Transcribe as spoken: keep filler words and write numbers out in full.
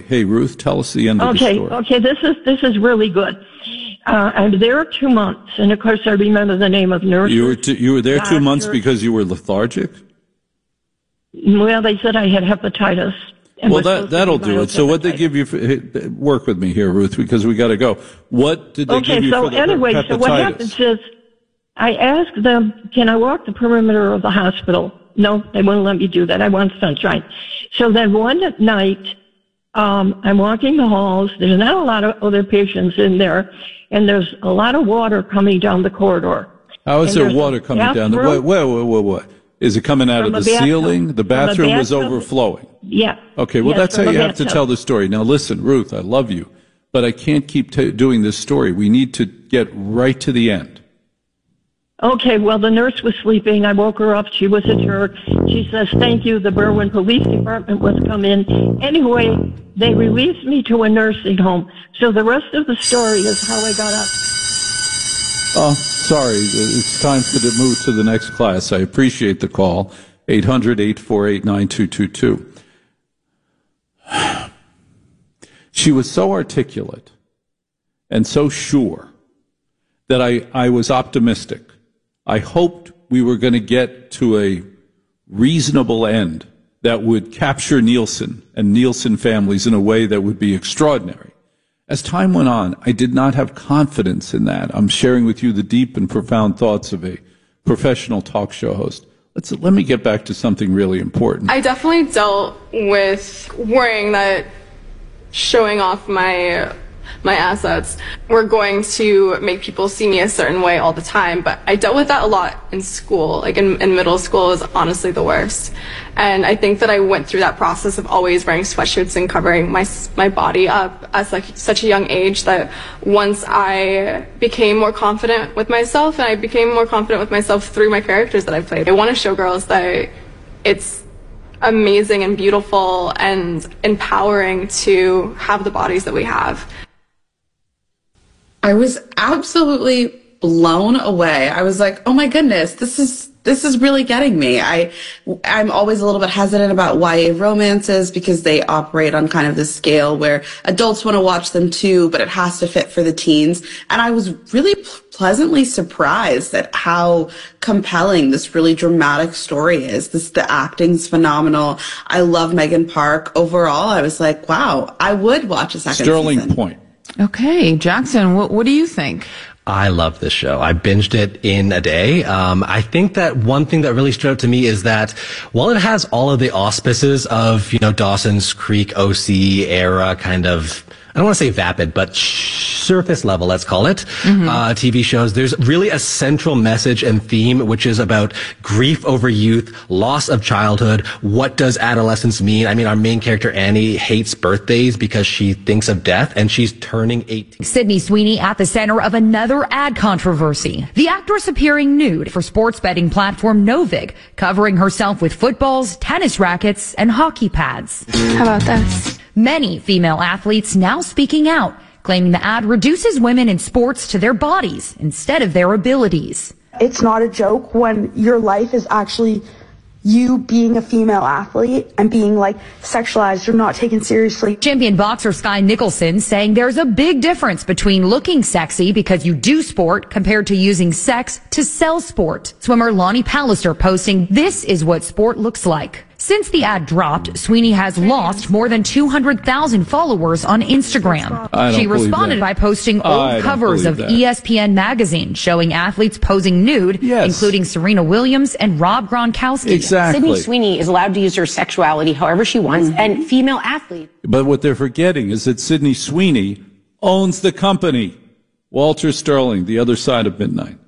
Hey, Ruth, tell us the end of okay, the story. Okay, this is this is really good. Uh, I'm there two months, and of course I remember the name of nurses. You were, t- you were there doctor. two months because you were lethargic? Well, they said I had hepatitis. Well, that, that'll do it. So what they give you, for, work with me here, Ruth, because we got to go. What did they okay, give you so for the anyway, hepatitis? so what happens is I asked them, can I walk the perimeter of the hospital? No, they wouldn't let me do that. I want sunshine. So then one night, um, I'm walking the halls. There's not a lot of other patients in there, and there's a lot of water coming down the corridor. How is and there water coming down the, wait, wait, wait, wait, wait. Is it coming out From of the a ceiling? The bathroom was bathtub. overflowing. Yeah. Okay, well, Yes, that's how from a you have to bathtub. tell the story. Now, listen, Ruth, I love you, but I can't keep t- doing this story. We need to get right to the end. Okay, well, the nurse was sleeping. I woke her up. She was at church. She says, thank you. The Berwyn Police Department was come in. Anyway, they released me to a nursing home. So the rest of the story is how I got up. Oh, sorry. It's time for to move to the next class. I appreciate the call. eight hundred, eight four eight, nine two two two. She was so articulate and so sure that I, I was optimistic. I hoped we were going to get to a reasonable end that would capture Nielsen and Nielsen families in a way that would be extraordinary. As time went on, I did not have confidence in that. I'm sharing with you the deep and profound thoughts of a professional talk show host. Let's, let me get back to something really important. I definitely dealt with worrying that showing off my my assets were going to make people see me a certain way all the time, but I dealt with that a lot in school. Like in, in middle school was honestly the worst. And I think that I went through that process of always wearing sweatshirts and covering my my body up at like such a young age that once I became more confident with myself, and I became more confident with myself through my characters that I played. I want to show girls that it's amazing and beautiful and empowering to have the bodies that we have. I was absolutely blown away. I was like, oh my goodness, this is this is really getting me. I, I'm always a little bit hesitant about Y A romances because they operate on kind of this scale where adults want to watch them too, but it has to fit for the teens. And I was really pleasantly surprised at how compelling this really dramatic story is. This, the acting's phenomenal. I love Megan Park. Overall, I was like, wow, I would watch a second Sterling season. point. Okay, Jackson, what, what do you think? I love this show. I binged it in a day. Um, I think that one thing that really stood out to me is that while it has all of the auspices of, you know, Dawson's Creek, O C era kind of, I don't want to say vapid, but surface level, let's call it, mm-hmm. uh, T V shows, there's really a central message and theme, which is about grief over youth, loss of childhood. What does adolescence mean? I mean, our main character, Annie, hates birthdays because she thinks of death, and she's turning eighteen. Sydney Sweeney at the center of another ad controversy. The actress appearing nude for sports betting platform Novig, covering herself with footballs, tennis rackets, and hockey pads. How about this? Many female athletes now speaking out, claiming the ad reduces women in sports to their bodies instead of their abilities. It's not a joke when your life is actually you being a female athlete and being like sexualized or not taken seriously. Champion boxer Sky Nicholson saying there's a big difference between looking sexy because you do sport compared to using sex to sell sport. Swimmer Lonnie Pallister posting, "This is what sport looks like." Since the ad dropped, Sweeney has lost more than two hundred thousand followers on Instagram. I don't She responded that. by posting I old don't covers of that. E S P N magazine showing athletes posing nude, Yes. including Serena Williams and Rob Gronkowski. Exactly. Sydney Sweeney is allowed to use her sexuality however she wants, mm-hmm. and female athletes. But what they're forgetting is that Sydney Sweeney owns the company. Walter Sterling, The Other Side of Midnight.